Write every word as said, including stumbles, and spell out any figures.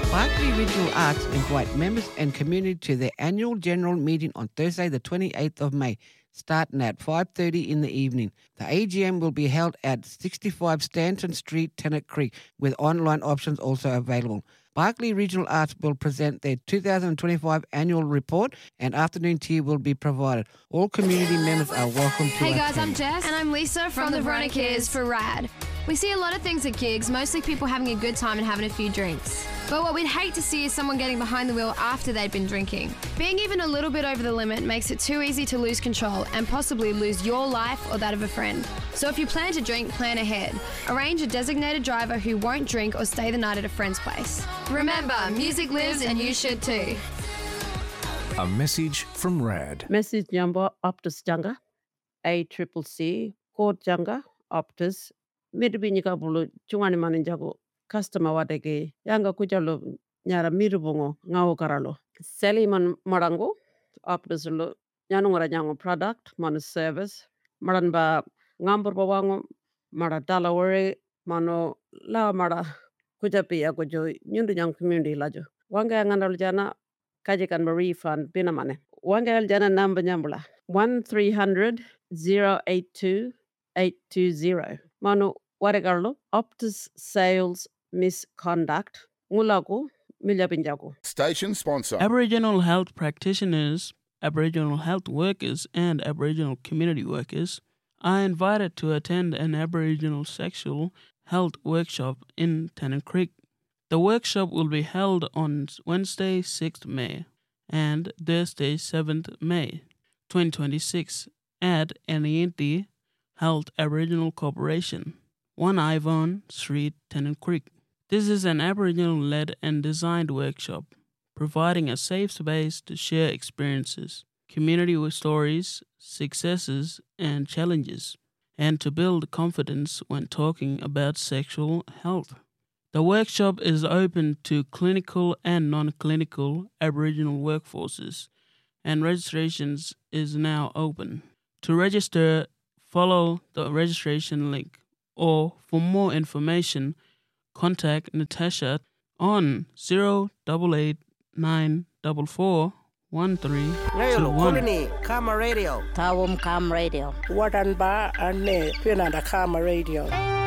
Barkly Regional Arts invite members and community to their annual general meeting on Thursday the twenty-eighth of May, starting at five thirty in the evening. The A G M will be held at sixty-five Stanton Street, Tennant Creek, with online options also available. Barkly Regional Arts will present their two thousand twenty-five annual report and afternoon tea will be provided. All community members are welcome to Hey guys, attend. I'm Jess. And I'm Lisa from, From the the Veronicas Veronicas for RAD. We see a lot of things at gigs, mostly people having a good time and having a few drinks. But what we'd hate to see is someone getting behind the wheel after they'd been drinking. Being even a little bit over the limit makes it too easy to lose control and possibly lose your life or that of a friend. So if you plan to drink, plan ahead. Arrange a designated driver who won't drink or stay the night at a friend's place. Remember, music lives and you should too. A message from RAD. Message number Optus Janga, A triple C, code Janga, Optus, Midbinika Bulu, Chungani Maninjago, customer wadege, Yanga Kujalo, Nyara Mirubungo, Ngao Karalo. Seliman Marango, Optus Lu, Yanungara Yango product, Manu service, Maranba Ngambur Bawango, Mara Dalawari, Mano La Mara, Kujapia Kujo, Nyundu Young Community Lajo. Wanga Ngandal Jana, Kajikan Marie Fund, Binamane. Wanga Jana number Nyambula, one three hundred zero eight two eight two zero. Manu Waragarlo, Optus Sales Misconduct, Mulago, Miljabinjago. Station sponsor. Aboriginal health practitioners, Aboriginal health workers, and Aboriginal community workers are invited to attend an Aboriginal sexual health workshop in Tennant Creek. The workshop will be held on Wednesday, sixth of May and Thursday, seventh of May, twenty twenty-six at Anienti Health Aboriginal Corporation, one Ivon Street, Tennant Creek. This is an Aboriginal-led and designed workshop, providing a safe space to share experiences, community stories, successes, and challenges, and to build confidence when talking about sexual health. The workshop is open to clinical and non-clinical Aboriginal workforces, and registrations is now open. To register, follow the registration link, or for more information, contact Natasha on zero eight eight nine four four one three two one. Kulini, Kama Radio. Tawum Kam Radio. Wadan ba ane, pinanda Kama Radio.